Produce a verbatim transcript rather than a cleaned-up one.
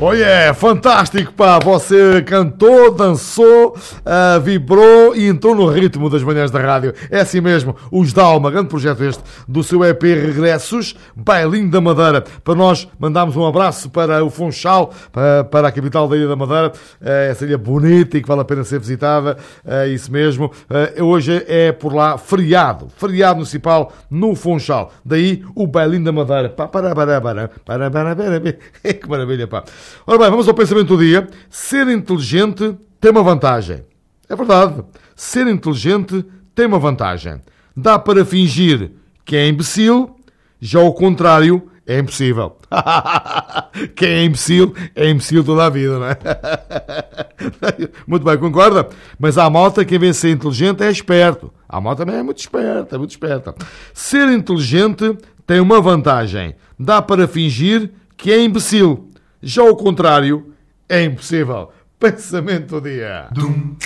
Oh yeah, fantástico, pá, você cantou, dançou, uh, vibrou e entrou no ritmo das manhãs da rádio. É assim mesmo, os Dalma, grande projeto este, do seu E P Regressos, Bailinho da Madeira. Para nós, mandámos um abraço para o Funchal, para, para a capital da Ilha da Madeira, uh, essa ilha bonita e que vale a pena ser visitada, uh, isso mesmo. Uh, hoje é por lá feriado, feriado municipal no Funchal. Daí o Bailinho da Madeira. Pá, para, para, para, para, para, para, para. Que maravilha, pá. Ora bem, vamos ao pensamento do dia. Ser inteligente tem uma vantagem. É verdade. Ser inteligente tem uma vantagem. Dá para fingir que é imbecil, já o contrário é impossível. Quem é imbecil, é imbecil toda a vida, não é? Muito bem, concorda? Mas há malta que em vez de ser inteligente é esperto. Há malta também é muito esperta, é muito esperta. Ser inteligente tem uma vantagem. Dá para fingir que é imbecil. Já o contrário é impossível. Pensamento do dia. Dum.